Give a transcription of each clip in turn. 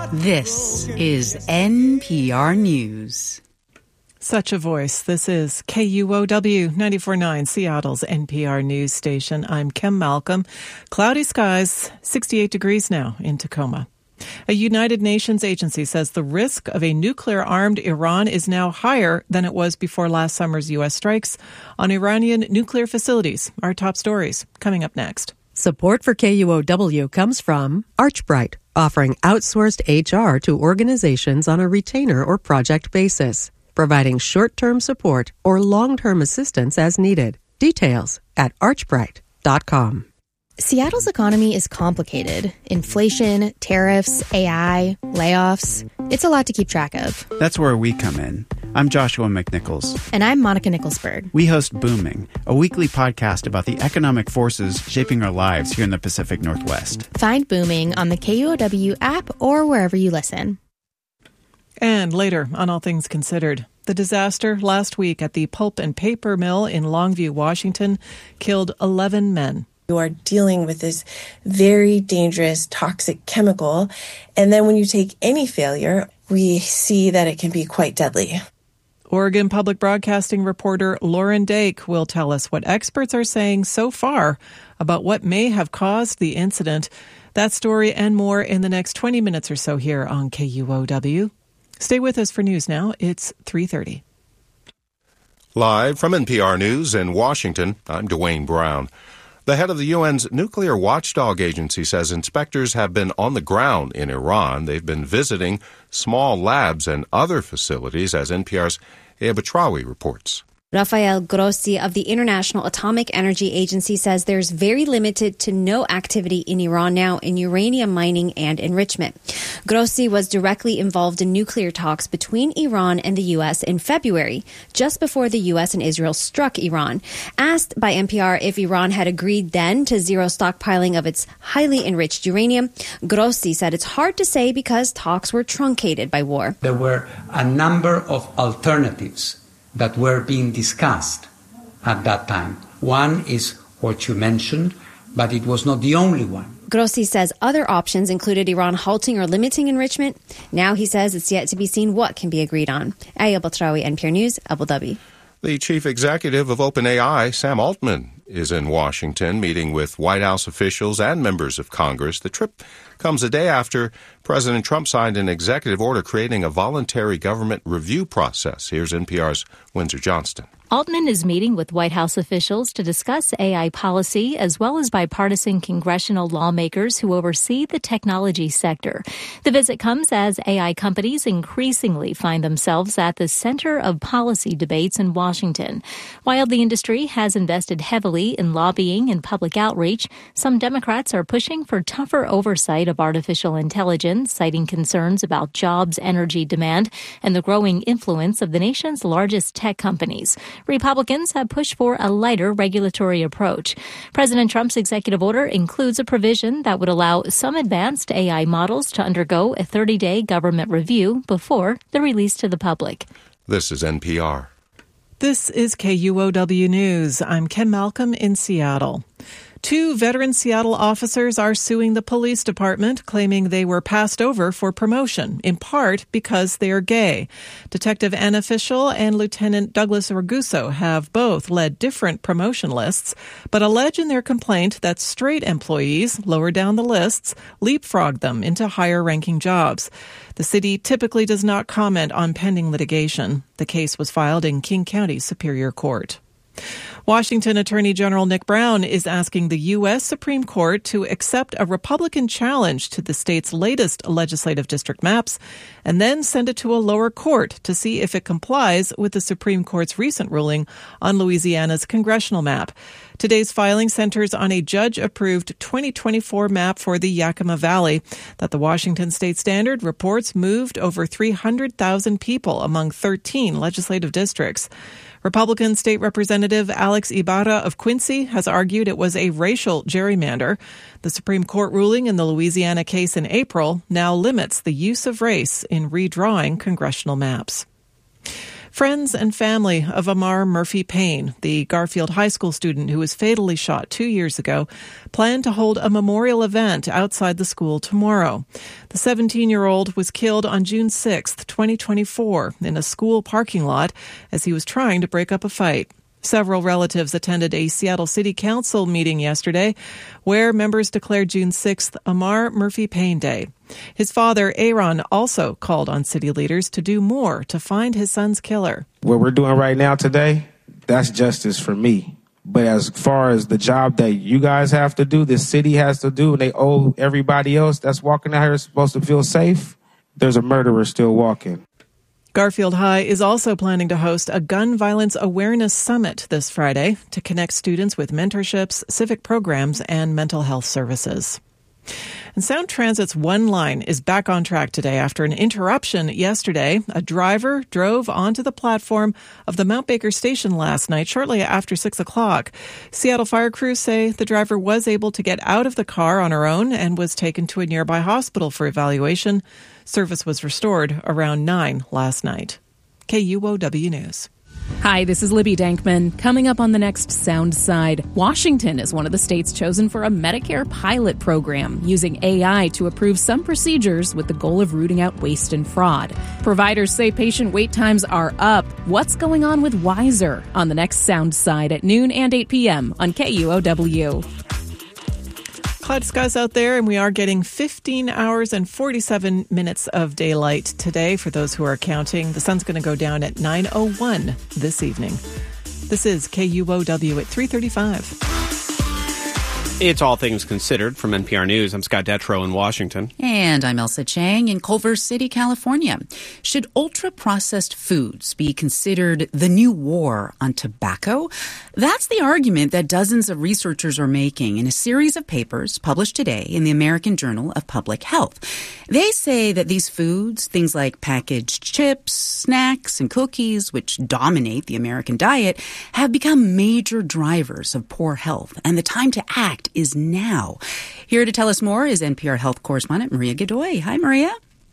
This is NPR News. Such a voice. This is KUOW 94.9, Seattle's NPR news station. I'm Kim Malcolm. Cloudy skies, 68 degrees now in Tacoma. A United Nations agency says the risk of a nuclear-armed Iran is now higher than it was before last summer's U.S. strikes on Iranian nuclear facilities. Our top stories coming up next. Support for KUOW comes from Archbright, offering outsourced HR to organizations on a retainer or project basis, providing short-term support or long-term assistance as needed. Details at archbright.com. Seattle's economy is complicated. Inflation, tariffs, AI, layoffs. It's a lot to keep track of. That's where we come in. I'm Joshua McNichols. And I'm Monica Nicholsberg. We host Booming, a weekly podcast about the economic forces shaping our lives here in the Pacific Northwest. Find Booming on the KUOW app or wherever you listen. And later on All Things Considered, the disaster last week at the pulp and paper mill in Longview, Washington, killed 11 men. You are dealing with this very dangerous, toxic chemical. And then when you take any failure, we see that it can be quite deadly. Oregon Public Broadcasting reporter Lauren Dake will tell us what experts are saying so far about what may have caused the incident. That story and more in the next 20 minutes or so here on KUOW. Stay with us for news now. It's 3:30. Live from NPR News in Washington, I'm Dwayne Brown. The head of the UN's nuclear watchdog agency says inspectors have been on the ground in Iran. They've been visiting small labs and other facilities, as NPR's Ea Batrawi reports. Rafael Grossi of the International Atomic Energy Agency says there's very limited to no activity in Iran now in uranium mining and enrichment. Grossi was directly involved in nuclear talks between Iran and the U.S. in February, just before the U.S. and Israel struck Iran. Asked by NPR if Iran had agreed then to zero stockpiling of its highly enriched uranium, Grossi said it's hard to say because talks were truncated by war. There were a number of alternatives that were being discussed at that time. One is what you mentioned, but it was not the only one. Grossi says other options included Iran halting or limiting enrichment. Now he says it's yet to be seen what can be agreed on. Aya Batrawi, NPR News, Abu Dhabi. The chief executive of OpenAI, Sam Altman, is in Washington meeting with White House officials and members of Congress. The trip comes a day after President Trump signed an executive order creating a voluntary government review process. Here's NPR's Windsor Johnston. Altman is meeting with White House officials to discuss AI policy as well as bipartisan congressional lawmakers who oversee the technology sector. The visit comes as AI companies increasingly find themselves at the center of policy debates in Washington. While the industry has invested heavily in lobbying and public outreach, some Democrats are pushing for tougher oversight of artificial intelligence, citing concerns about jobs, energy demand, and the growing influence of the nation's largest tech companies. Republicans have pushed for a lighter regulatory approach. President Trump's executive order includes a provision that would allow some advanced AI models to undergo a 30-day government review before they're released to the public. This is NPR. This is KUOW News. I'm Kim Malcolm in Seattle. 2 veteran Seattle officers are suing the police department, claiming they were passed over for promotion, in part because they are gay. Detective Anna Fischel and Lieutenant Douglas Raguso have both led different promotion lists, but allege in their complaint that straight employees, lower down the lists, leapfrog them into higher-ranking jobs. The city typically does not comment on pending litigation. The case was filed in King County Superior Court. Washington Attorney General Nick Brown is asking the U.S. Supreme Court to accept a Republican challenge to the state's latest legislative district maps and then send it to a lower court to see if it complies with the Supreme Court's recent ruling on Louisiana's congressional map. Today's filing centers on a judge-approved 2024 map for the Yakima Valley that the Washington State Standard reports moved over 300,000 people among 13 legislative districts. Republican State Representative Alex Ibarra of Quincy has argued it was a racial gerrymander. The Supreme Court ruling in the Louisiana case in April now limits the use of race in redrawing congressional maps. Friends and family of Amar Murphy Payne, the Garfield High School student who was fatally shot 2 years ago, plan to hold a memorial event outside the school tomorrow. The 17-year-old was killed on June 6, 2024, in a school parking lot as he was trying to break up a fight. Several relatives attended a Seattle City Council meeting yesterday where members declared June 6th Amar Murphy Payne Day. His father, Aaron, also called on city leaders to do more to find his son's killer. What we're doing right now today, that's justice for me. But as far as the job that you guys have to do, the city has to do, and they owe everybody else that's walking out here supposed to feel safe, there's a murderer still walking. Garfield High is also planning to host a gun violence awareness summit this Friday to connect students with mentorships, civic programs, and mental health services. And Sound Transit's One Line is back on track today after an interruption yesterday. A driver drove onto the platform of the Mount Baker station last night shortly after 6 o'clock. Seattle fire crews say the driver was able to get out of the car on her own and was taken to a nearby hospital for evaluation. Service was restored around 9 last night. KUOW News. Hi, this is Libby Dankman. Coming up on the next Sound Side, Washington is one of the states chosen for a Medicare pilot program using AI to approve some procedures with the goal of rooting out waste and fraud. Providers say patient wait times are up. What's going on with Wiser? On the next Sound Side at noon and 8 p.m. on KUOW. Cloud skies out there, and we are getting 15 hours and 47 minutes of daylight today for those who are counting. The sun's going to go down at 9:01 this evening. This is KUOW at 3:35. It's All Things Considered from NPR News. I'm Scott Detrow in Washington. And I'm Elsa Chang in Culver City, California. Should ultra-processed foods be considered the new war on tobacco? That's the argument that dozens of researchers are making in a series of papers published today in the American Journal of Public Health. They say that these foods, things like packaged chips, snacks, and cookies, which dominate the American diet, have become major drivers of poor health, and the time to act is now. Here to tell us more is NPR health correspondent Maria Godoy. Hi, Maria.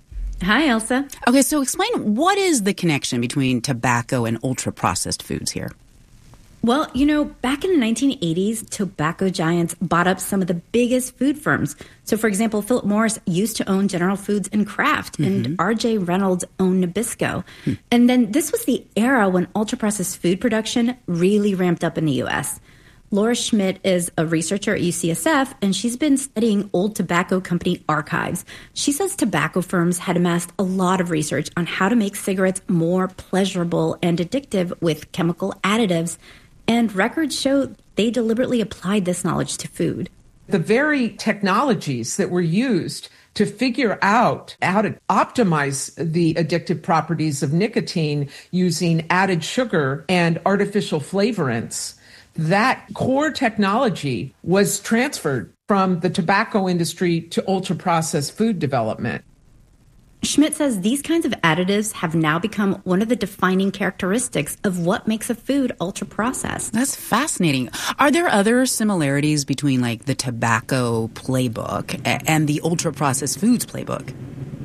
Hi, Elsa. Okay, so explain, what is the connection between tobacco and ultra-processed foods here? Well, back in the 1980s, tobacco giants bought up some of the biggest food firms. So, for example, Philip Morris used to own General Foods and Kraft, and R.J. Reynolds owned Nabisco. And then this was the era when ultra-processed food production really ramped up in the U.S. Laura Schmidt is a researcher at UCSF, and she's been studying old tobacco company archives. She says tobacco firms had amassed a lot of research on how to make cigarettes more pleasurable and addictive with chemical additives, and records show they deliberately applied this knowledge to food. The very technologies that were used to figure out how to optimize the addictive properties of nicotine using added sugar and artificial flavorants, that core technology was transferred from the tobacco industry to ultra-processed food development. Schmidt says these kinds of additives have now become one of the defining characteristics of what makes a food ultra-processed. That's fascinating. Are there other similarities between, like, the tobacco playbook and the ultra-processed foods playbook?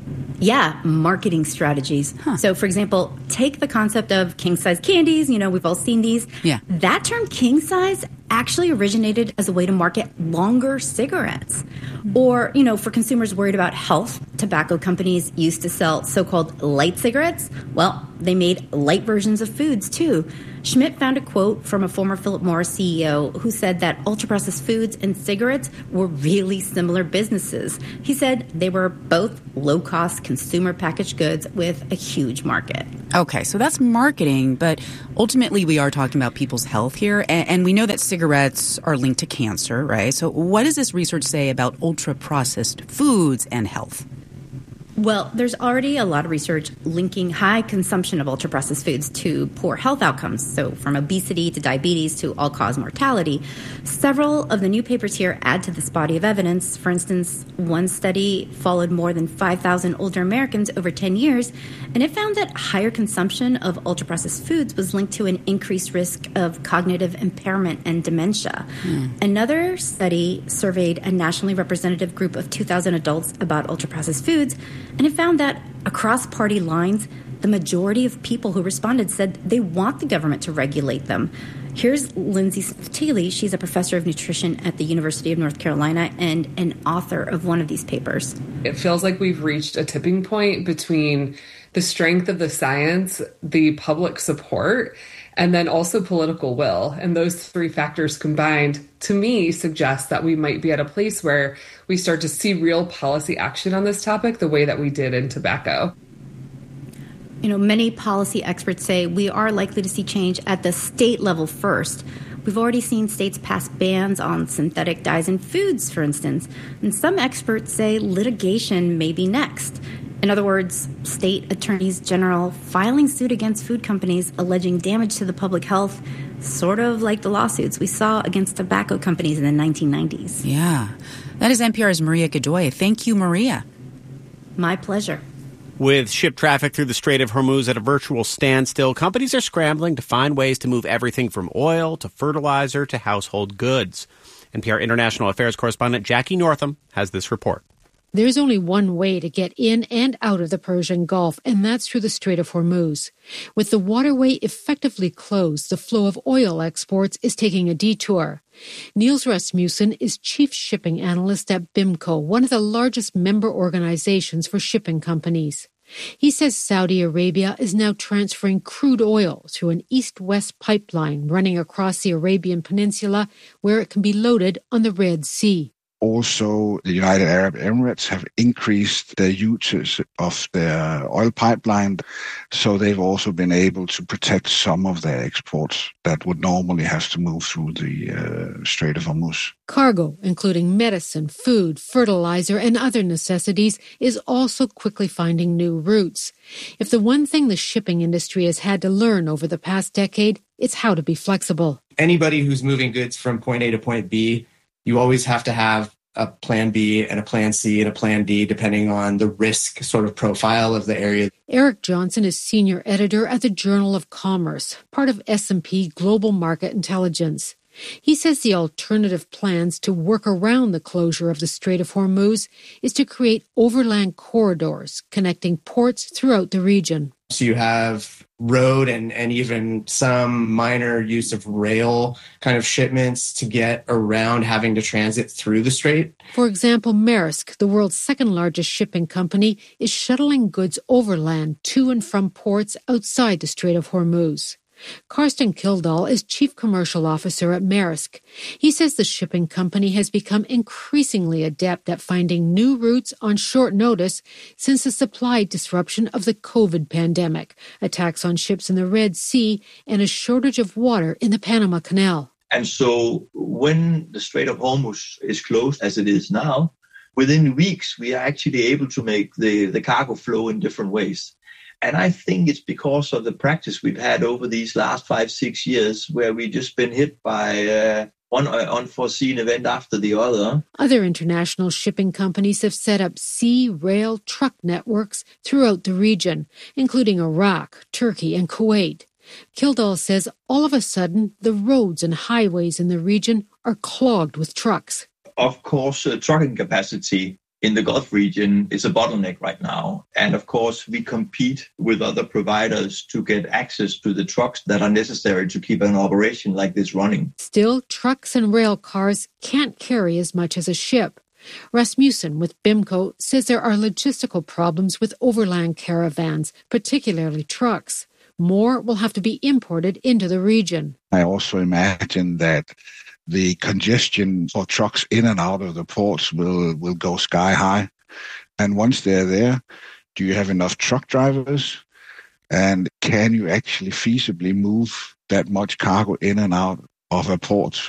Yeah, marketing strategies. So, for example, take the concept of king-size candies. We've all seen these. Yeah. That term king-size actually originated as a way to market longer cigarettes. Or, for consumers worried about health, tobacco companies used to sell so-called light cigarettes. Well, they made light versions of foods, too. Schmidt found a quote from a former Philip Morris CEO who said that ultra-processed foods and cigarettes were really similar businesses. He said they were both low-cost consumer packaged goods with a huge market. Okay, so that's marketing, but ultimately we are talking about people's health here, and we know that cigarettes are linked to cancer, right? So what does this research say about ultra-processed foods and health? Well, there's already a lot of research linking high consumption of ultra-processed foods to poor health outcomes. So from obesity to diabetes to all-cause mortality. Several of the new papers here add to this body of evidence. For instance, one study followed more than 5,000 older Americans over 10 years, and it found that higher consumption of ultra-processed foods was linked to an increased risk of cognitive impairment and dementia. Another study surveyed a nationally representative group of 2,000 adults about ultra-processed foods, And it found that across party lines, the majority of people who responded said they want the government to regulate them. Here's Lindsay Thiele. She's a professor of nutrition at the University of North Carolina and an author of one of these papers. It feels like we've reached a tipping point between the strength of the science, the public support, and then also political will. And those three factors combined, to me, suggest that we might be at a place where we start to see real policy action on this topic the way that we did in tobacco. You know, many policy experts say we are likely to see change at the state level first. We've already seen states pass bans on synthetic dyes in foods, for instance, and some experts say litigation may be next. In other words, state attorneys general filing suit against food companies alleging damage to the public health, sort of like the lawsuits we saw against tobacco companies in the 1990s. Yeah. That is NPR's Maria Godoy. Thank you, Maria. My pleasure. With ship traffic through the Strait of Hormuz at a virtual standstill, companies are scrambling to find ways to move everything from oil to fertilizer to household goods. NPR International Affairs correspondent Jackie Northam has this report. There's only one way to get in and out of the Persian Gulf, and that's through the Strait of Hormuz. With the waterway effectively closed, the flow of oil exports is taking a detour. Niels Rasmussen is chief shipping analyst at BIMCO, one of the largest member organizations for shipping companies. He says Saudi Arabia is now transferring crude oil through an east-west pipeline running across the Arabian Peninsula where it can be loaded on the Red Sea. Also, the United Arab Emirates have increased their usage of their oil pipeline, so they've also been able to protect some of their exports that would normally have to move through the Strait of Hormuz. Cargo, including medicine, food, fertilizer, and other necessities, is also quickly finding new routes. If the one thing the shipping industry has had to learn over the past decade, it's how to be flexible. Anybody who's moving goods from point A to point B, you always have to have a plan B and a plan C and a plan D, depending on the risk sort of profile of the area. Eric Johnson is senior editor at the Journal of Commerce, part of S&P Global Market Intelligence. He says the alternative plans to work around the closure of the Strait of Hormuz is to create overland corridors connecting ports throughout the region. So you have road and even some minor use of rail kind of shipments to get around having to transit through the strait. For example, Maersk, the world's second largest shipping company, is shuttling goods overland to and from ports outside the Strait of Hormuz. Karsten Kildal is Chief Commercial Officer at Maersk. He says the shipping company has become increasingly adept at finding new routes on short notice since the supply disruption of the COVID pandemic, attacks on ships in the Red Sea, and a shortage of water in the Panama Canal. And so when the Strait of Hormuz is closed, as it is now, within weeks, we are actually able to make the cargo flow in different ways. And I think it's because of the practice we've had over these last 5-6 years, where we've just been hit by one unforeseen event after the other. Other international shipping companies have set up sea, rail, truck networks throughout the region, including Iraq, Turkey, and Kuwait. Kildal says all of a sudden, the roads and highways in the region are clogged with trucks. Of course, trucking capacity in the Gulf region is a bottleneck right now. And of course, we compete with other providers to get access to the trucks that are necessary to keep an operation like this running. Still, trucks and rail cars can't carry as much as a ship. Rasmussen with BIMCO says there are logistical problems with overland caravans, particularly trucks. More will have to be imported into the region. I also imagine that the congestion for trucks in and out of the ports will go sky high. And once they're there, do you have enough truck drivers? And can you actually feasibly move that much cargo in and out of a port